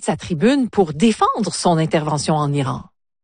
sa tribune pour défendre son intervention en Iran.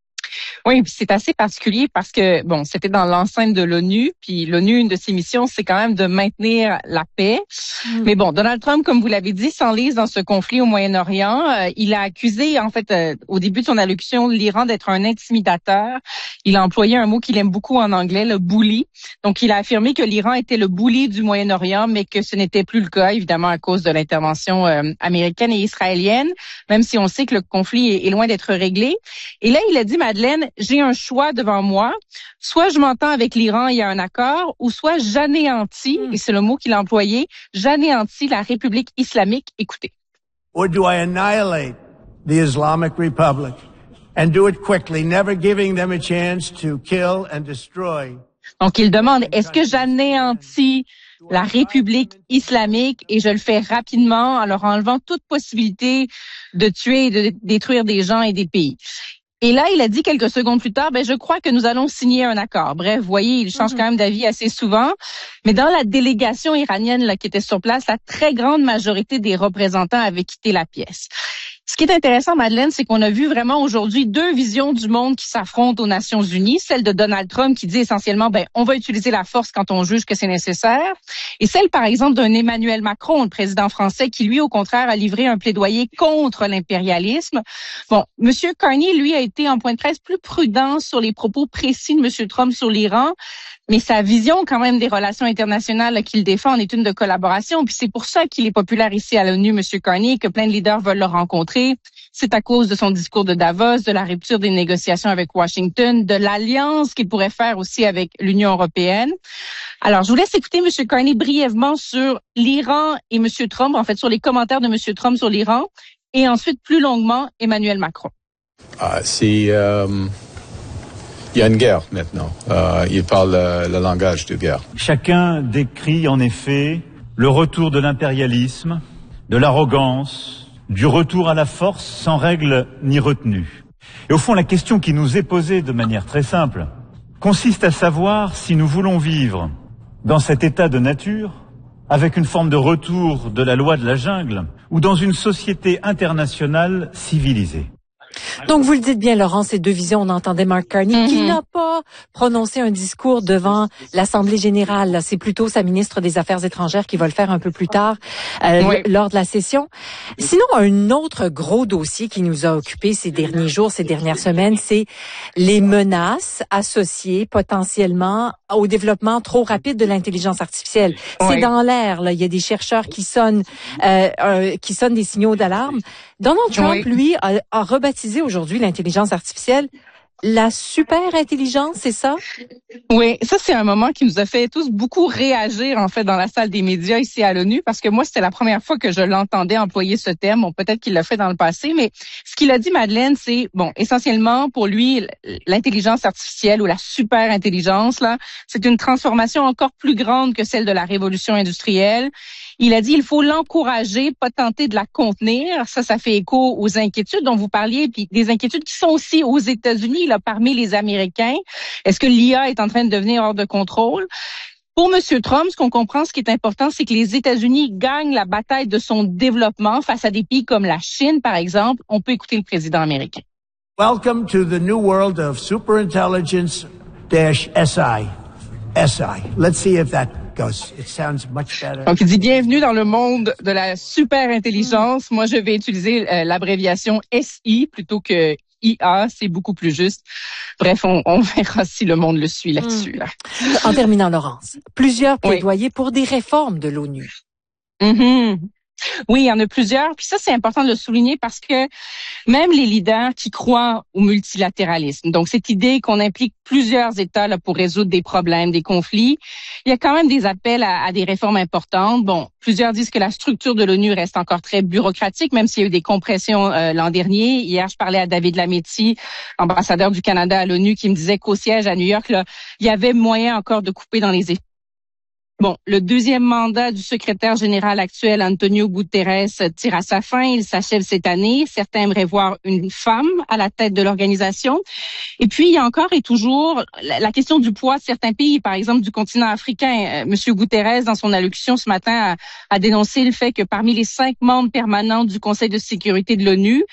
Oui, puis c'est assez particulier parce que, bon, c'était dans l'enceinte de l'ONU, puis l'ONU, une de ses missions, c'est quand même de maintenir la paix. Mais bon, Donald Trump, comme vous l'avez dit, s'enlise dans ce conflit au Moyen-Orient. Il a accusé, en fait, au début de son allocution, l'Iran d'être un intimidateur. Il a employé un mot qu'il aime beaucoup en anglais, le bully. Donc, il a affirmé que l'Iran était le bully du Moyen-Orient, mais que ce n'était plus le cas, évidemment, à cause de l'intervention américaine et israélienne, même si on sait que le conflit est loin d'être réglé. Et là, il a dit, Madeleine, j'ai un choix devant moi. Soit je m'entends avec l'Iran, il y a un accord, ou soit j'anéantis, et c'est le mot qu'il a employé, j'anéantis la République islamique. Écoutez. Or do I annihilate the Islamic Republic and do it quickly, never giving them a chance to kill and destroy? Donc, il demande, est-ce que j'anéantis la République islamique et je le fais rapidement en leur enlevant toute possibilité de tuer et de détruire des gens et des pays? Et là, il a dit quelques secondes plus tard, je crois que nous allons signer un accord. Bref, vous voyez, il change quand même d'avis assez souvent. Mais dans la délégation iranienne là, qui était sur place, la très grande majorité des représentants avaient quitté la pièce. Ce qui est intéressant, Madeleine, c'est qu'on a vu vraiment aujourd'hui deux visions du monde qui s'affrontent aux Nations Unies. Celle de Donald Trump qui dit essentiellement, on va utiliser la force quand on juge que c'est nécessaire. Et celle, par exemple, d'un Emmanuel Macron, le président français, qui lui, au contraire, a livré un plaidoyer contre l'impérialisme. Bon, Monsieur Carney, lui, a été en point de presse plus prudent sur les propos précis de Monsieur Trump sur l'Iran. Mais sa vision, quand même, des relations internationales qu'il défend en est une de collaboration. Puis c'est pour ça qu'il est populaire ici à l'ONU, M. Carney, que plein de leaders veulent le rencontrer. C'est à cause de son discours de Davos, de la rupture des négociations avec Washington, de l'alliance qu'il pourrait faire aussi avec l'Union européenne. Alors, je vous laisse écouter M. Carney brièvement sur l'Iran et M. Trump, en fait, sur les commentaires de M. Trump sur l'Iran, et ensuite, plus longuement, Emmanuel Macron. Il y a une guerre maintenant. Il parle le langage de guerre. Chacun décrit en effet le retour de l'impérialisme, de l'arrogance, du retour à la force sans règle ni retenue. Et au fond, la question qui nous est posée de manière très simple consiste à savoir si nous voulons vivre dans cet état de nature, avec une forme de retour de la loi de la jungle, ou dans une société internationale civilisée. Donc, vous le dites bien, Laurent, ces deux visions, on entendait Mark Carney, qui n'a pas prononcé un discours devant l'Assemblée générale. Là, c'est plutôt sa ministre des Affaires étrangères qui va le faire un peu plus tard, lors de la session. Sinon, un autre gros dossier qui nous a occupés ces derniers jours, ces dernières semaines, c'est les menaces associées potentiellement au développement trop rapide de l'intelligence artificielle. C'est dans l'air, là. Il y a des chercheurs qui sonnent des signaux d'alarme. Donald Trump, lui, a rebaptisé aujourd'hui l'intelligence artificielle la super intelligence, c'est ça? Oui, ça c'est un moment qui nous a fait tous beaucoup réagir en fait dans la salle des médias ici à l'ONU parce que moi c'était la première fois que je l'entendais employer ce terme. Bon, peut-être qu'il l'a fait dans le passé, mais ce qu'il a dit, Madeleine, c'est essentiellement pour lui l'intelligence artificielle ou la super intelligence là, c'est une transformation encore plus grande que celle de la révolution industrielle. Il a dit il faut l'encourager, pas tenter de la contenir. Ça fait écho aux inquiétudes dont vous parliez, puis des inquiétudes qui sont aussi aux États-Unis, là, parmi les Américains. Est-ce que l'IA est en train de devenir hors de contrôle? Pour M. Trump, ce qu'on comprend, ce qui est important, c'est que les États-Unis gagnent la bataille de son développement face à des pays comme la Chine, par exemple. On peut écouter le président américain. Welcome to the new world of superintelligence-SI. Let's see if that goes. It sounds much better. Donc, il dit bienvenue dans le monde de la super intelligence. Moi, je vais utiliser l'abréviation SI plutôt que IA, c'est beaucoup plus juste. Bref, on verra si le monde le suit là-dessus. Là. En terminant, Laurence, plusieurs plaidoyers pour des réformes de l'ONU. Oui, il y en a plusieurs. Puis ça, c'est important de le souligner parce que même les leaders qui croient au multilatéralisme, donc cette idée qu'on implique plusieurs États là pour résoudre des problèmes, des conflits, il y a quand même des appels à des réformes importantes. Bon, plusieurs disent que la structure de l'ONU reste encore très bureaucratique, même s'il y a eu des compressions l'an dernier. Hier, je parlais à David Lametti, ambassadeur du Canada à l'ONU, qui me disait qu'au siège à New York, là, il y avait moyen encore de couper dans les effets. Bon, le deuxième mandat du secrétaire général actuel, Antonio Guterres, tire à sa fin. Il s'achève cette année. Certains aimeraient voir une femme à la tête de l'organisation. Et puis, il y a encore et toujours la question du poids de certains pays, par exemple du continent africain. Monsieur Guterres, dans son allocution ce matin, a dénoncé le fait que parmi les 5 membres permanents du Conseil de sécurité de l'ONU,